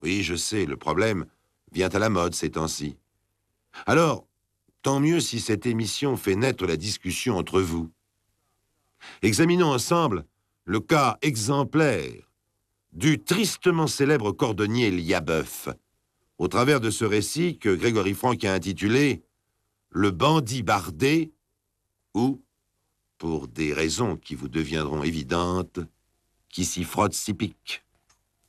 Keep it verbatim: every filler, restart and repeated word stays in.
Oui, je sais, le problème vient à la mode ces temps-ci. Alors, tant mieux si cette émission fait naître la discussion entre vous. Examinons ensemble le cas exemplaire du tristement célèbre cordonnier Liabeuf, au travers de ce récit que Grégory Franck a intitulé « Le bandit bardé » ou, pour des raisons qui vous deviendront évidentes, qui s'y frotte s'y pique.